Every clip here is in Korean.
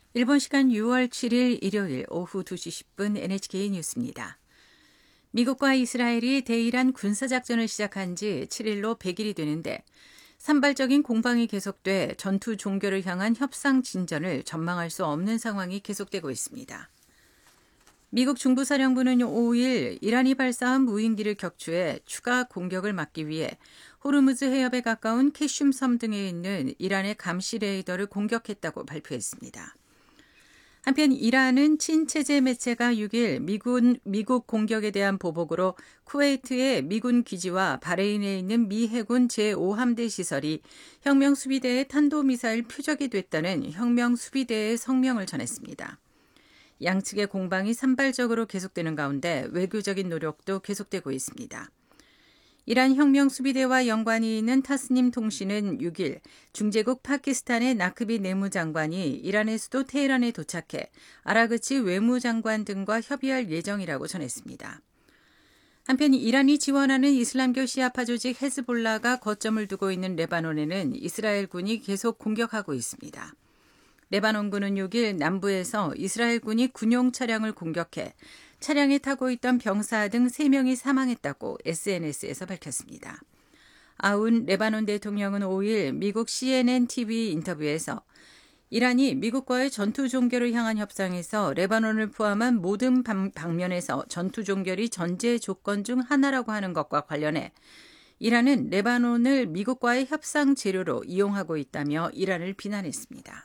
일본 시간 6월 7일 일요일 오후 2시 10분 NHK 뉴스입니다. 미국과 이스라엘이 대이란 군사작전을 시작한 지 7일로 100일이 되는데 산발적인 공방이 계속돼 전투 종결을 향한 협상 진전을 전망할 수 없는 상황이 계속되고 있습니다. 미국 중부사령부는 5일 이란이 발사한 무인기를 격추해 추가 공격을 막기 위해 호르무즈 해협에 가까운 캐슘 섬 등에 있는 이란의 감시 레이더를 공격했다고 발표했습니다. 한편 이란은 친체제 매체가 6일 미국 공격에 대한 보복으로 쿠웨이트의 미군 기지와 바레인에 있는 미 해군 제5함대 시설이 혁명수비대의 탄도미사일 표적이 됐다는 혁명수비대의 성명을 전했습니다. 양측의 공방이 산발적으로 계속되는 가운데 외교적인 노력도 계속되고 있습니다. 이란 혁명수비대와 연관이 있는 타스님 통신은 6일 중재국 파키스탄의 나크비 내무장관이 이란의 수도 테헤란에 도착해 아라그치 외무장관 등과 협의할 예정이라고 전했습니다. 한편 이란이 지원하는 이슬람교 시아파 조직 헤즈볼라가 거점을 두고 있는 레바논에는 이스라엘군이 계속 공격하고 있습니다. 레바논군은 6일 남부에서 이스라엘군이 군용 차량을 공격해 차량에 타고 있던 병사 등 3명이 사망했다고 SNS에서 밝혔습니다. 아운 레바논 대통령은 5일 미국 CNN TV 인터뷰에서 이란이 미국과의 전투 종결을 향한 협상에서 레바논을 포함한 모든 방면에서 전투 종결이 전제 조건 중 하나라고 하는 것과 관련해 이란은 레바논을 미국과의 협상 재료로 이용하고 있다며 이란을 비난했습니다.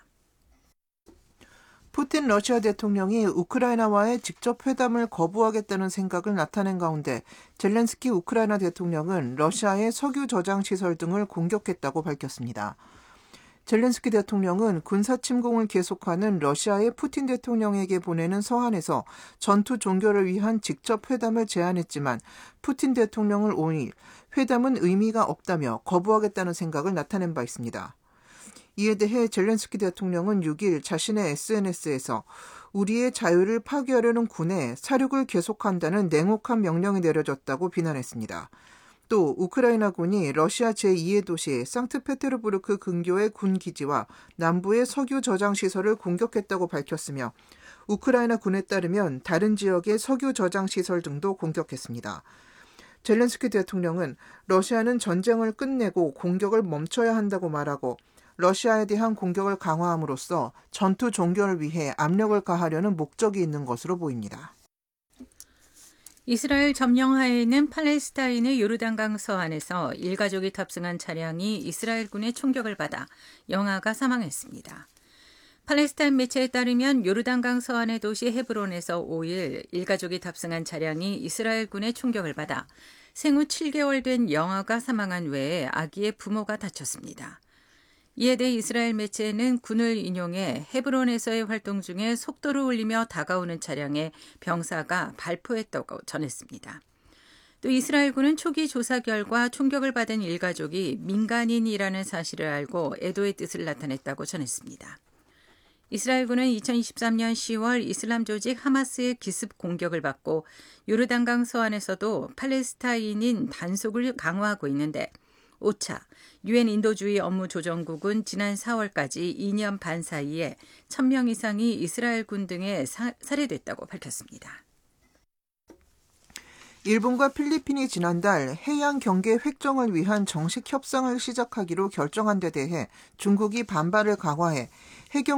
푸틴 러시아 대통령이 우크라이나와의 직접 회담을 거부하겠다는 생각을 나타낸 가운데 젤렌스키 우크라이나 대통령은 러시아의 석유 저장 시설 등을 공격했다고 밝혔습니다. 젤렌스키 대통령은 군사 침공을 계속하는 러시아의 푸틴 대통령에게 보내는 서한에서 전투 종결을 위한 직접 회담을 제안했지만 푸틴 대통령은 5일 회담은 의미가 없다며 거부하겠다는 생각을 나타낸 바 있습니다. 이에 대해 젤렌스키 대통령은 6일 자신의 SNS에서 우리의 자유를 파괴하려는 군에 사륙을 계속한다는 냉혹한 명령이 내려졌다고 비난했습니다. 또 우크라이나군이 러시아 제2의 도시 상트페테르부르크 근교의 군 기지와 남부의 석유 저장 시설을 공격했다고 밝혔으며 우크라이나 군에 따르면 다른 지역의 석유 저장 시설 등도 공격했습니다. 젤렌스키 대통령은 러시아는 전쟁을 끝내고 공격을 멈춰야 한다고 말하고 러시아에 대한 공격을 강화함으로써 전투 종결을 위해 압력을 가하려는 목적이 있는 것으로 보입니다. 이스라엘 점령하에 있는 팔레스타인의 요르단강 서안에서 일가족이 탑승한 차량이 이스라엘군의 총격을 받아 영아가 사망했습니다. 팔레스타인 매체에 따르면 요르단강 서안의 도시 헤브론에서 5일 일가족이 탑승한 차량이 이스라엘군의 총격을 받아 생후 7개월 된 영아가 사망한 외에 아기의 부모가 다쳤습니다. 이에 대해 이스라엘 매체는 군을 인용해 헤브론에서의 활동 중에 속도를 올리며 다가오는 차량에 병사가 발포했다고 전했습니다. 또 이스라엘군은 초기 조사 결과 총격을 받은 일가족이 민간인이라는 사실을 알고 애도의 뜻을 나타냈다고 전했습니다. 이스라엘군은 2023년 10월 이슬람 조직 하마스의 기습 공격을 받고 요르단강 서안에서도 팔레스타인인 단속을 강화하고 있는데 오차, 유엔 인도주의 업무조정국은 지난 4월까지 2년 반 사이에 1,000명 이상이 이스라엘군 등에 살해됐다고 밝혔습니다. 일본과 필리핀이 지난달 해양 경계 획정을 위한 정식 협상을 시작하기로 결정한 데 대해 중국이 반발을 강화해 해경